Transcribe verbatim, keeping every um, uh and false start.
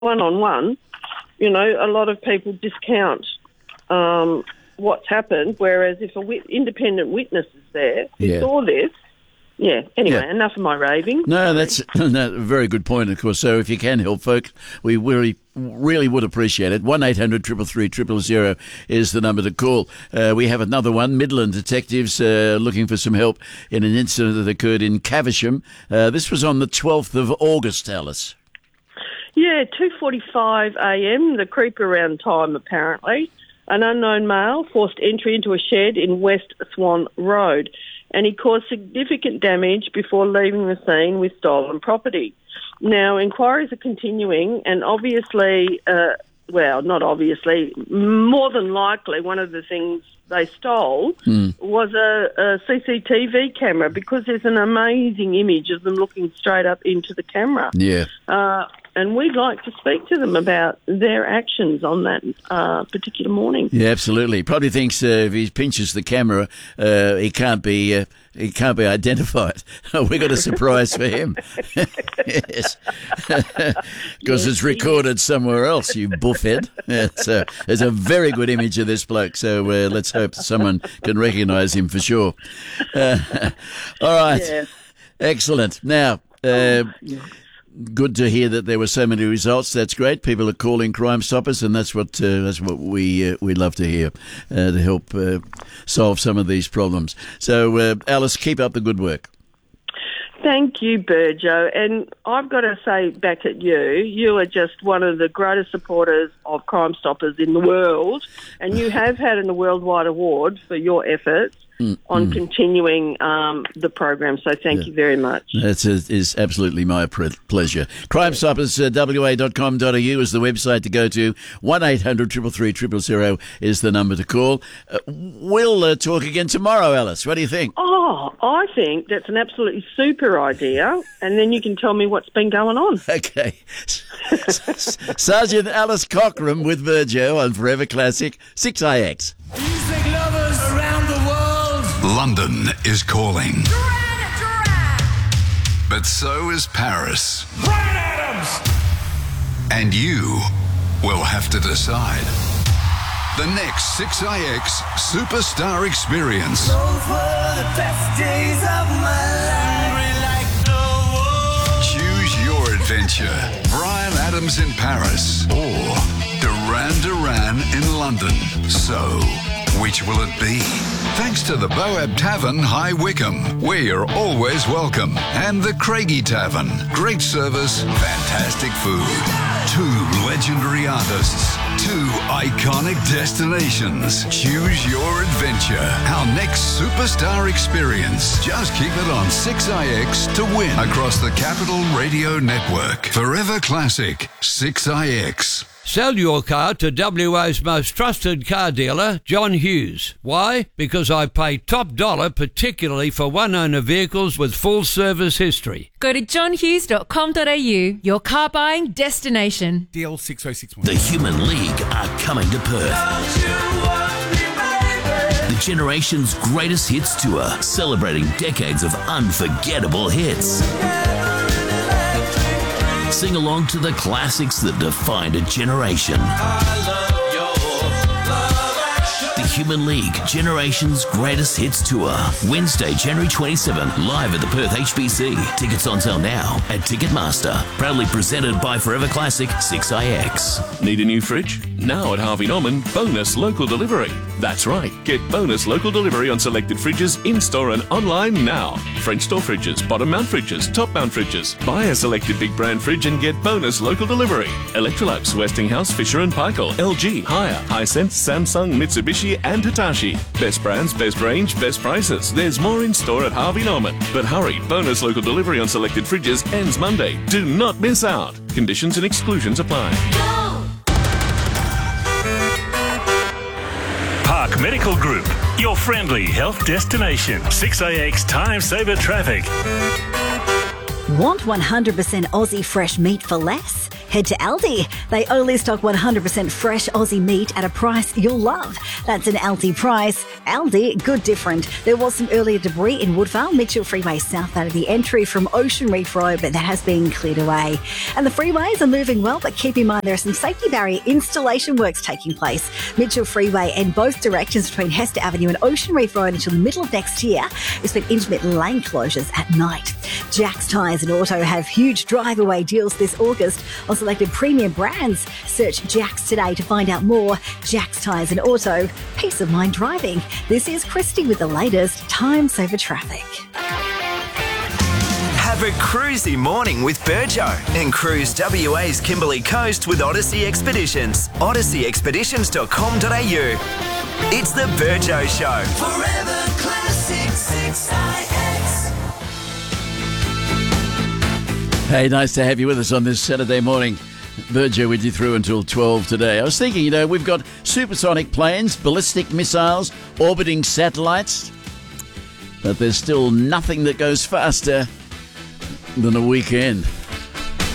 one-on-one, you know, a lot of people discount um, what's happened, whereas if a wit- independent witness is there who Yeah. saw this, yeah, anyway, Yeah. enough of my raving. No, that's no, a very good point, of course. So if you can help, folks, we really, really would appreciate it. one eight hundred three three three zero zero is the number to call. Uh, we have another one. Midland detectives uh, looking for some help in an incident that occurred in Caversham. Uh, this was on the twelfth of August, Alice. Yeah, two forty-five a.m, the creep around time apparently. An unknown male forced entry into a shed in West Swan Road, and he caused significant damage before leaving the scene with stolen property. Now, inquiries are continuing, and obviously, uh, well, not obviously, more than likely, one of the things they stole mm. was a, a C C T V camera, because there's an amazing image of them looking straight up into the camera. Yeah. Uh, and we'd like to speak to them about their actions on that uh, particular morning. Yeah, absolutely. He probably thinks uh, if he pinches the camera, uh, he can't be uh, he can't be identified. We got a surprise for him. Yes, because yes, it's recorded somewhere else. You buffhead. Yeah, so there's a very good image of this bloke. So uh, let's hope someone can recognise him for sure. Uh, all right, yeah. Excellent. Now. Uh, oh, yeah. Good to hear that there were so many results. That's great. People are calling Crime Stoppers, and that's what uh, that's what we uh, we love to hear uh, to help uh, solve some of these problems. So, uh, Alice, keep up the good work. Thank you, Burjo. And I've got to say back at you, you are just one of the greatest supporters of Crime Stoppers in the world, and you have had a worldwide award for your efforts mm, on mm. continuing um, the program. So thank yeah. you very much. That is absolutely my pre- pleasure. Crime Stoppers, uh, w a dot com dot a u is the website to go to. one eight hundred three three three zero zero is the number to call. Uh, we'll uh, talk again tomorrow, Alice. What do you think? Oh, I think that's an absolutely super idea, and then you can tell me what's been going on. Okay. Sergeant Alice Cockram with Virgil on Forever Classic six I X. Music lovers around the world. London is calling. Duran, Duran. But so is Paris. Bryan Adams. And you will have to decide. The next six I X Superstar Experience. Those were the best days of my life. Like no one. Choose your adventure. Bryan Adams in Paris or Duran Duran in London. So, which will it be? Thanks to the Boab Tavern, High Wycombe, where you're always welcome. And the Craigie Tavern. Great service, fantastic food. Two legendary artists. Two iconic destinations. Choose your adventure. Our next Superstar Experience. Just keep it on six I X to win across the Capital Radio Network. Forever Classic six I X. Sell your car to W A's most trusted car dealer, John Hughes. Why? Because I pay top dollar, particularly for one-owner vehicles with full service history. Go to john hughes dot com dot a u, your car buying destination. D L six oh six one. The Human League are coming to Perth. The Generation's Greatest Hits Tour, celebrating decades of unforgettable hits. Sing along to the classics that defined a generation. The Human League Generation's Greatest Hits Tour, Wednesday, January twenty-seventh, live at the Perth H B C. Tickets on sale now at Ticketmaster. Proudly presented by Forever Classic six I X. Need a new fridge? Now at Harvey Norman, bonus local delivery. That's right, get bonus local delivery on selected fridges in-store and online now. French door fridges, bottom mount fridges, top mount fridges. Buy a selected big brand fridge and get bonus local delivery. Electrolux, Westinghouse, Fisher and Paykel, L G, Haier, Hisense, Samsung, Mitsubishi and Hitachi. Best brands, best range, best prices. There's more in store at Harvey Norman. But hurry, bonus local delivery on selected fridges ends Monday. Do not miss out. Conditions and exclusions apply. Park Medical Group, your friendly health destination. six A X Time Saver Traffic. Want one hundred percent Aussie fresh meat for less? Head to Aldi. They only stock one hundred percent fresh Aussie meat at a price you'll love. That's an Aldi price. Aldi, good different. There was some earlier debris in Woodvale, Mitchell Freeway south out of the entry from Ocean Reef Road, but that has been cleared away. And the freeways are moving well, but keep in mind there are some safety barrier installation works taking place. Mitchell Freeway and both directions between Hester Avenue and Ocean Reef Road until the middle of next year. Expect intermittent lane closures at night. Jack's Tyres and Auto have huge drive-away deals this August on selected premium brands. Search Jack's today to find out more. Jack's Tyres and Auto, peace of mind driving. This is Christy with the latest Time Saver Traffic. Have a cruisy morning with Burjo and cruise W A's Kimberley Coast with Odyssey Expeditions. odyssey expeditions dot com dot a u. It's the Burjo Show. Forever Classic six I X. Hey, nice to have you with us on this Saturday morning. Burjo with you through until twelve today. I was thinking, you know, we've got supersonic planes, ballistic missiles, orbiting satellites, but there's still nothing that goes faster than a weekend.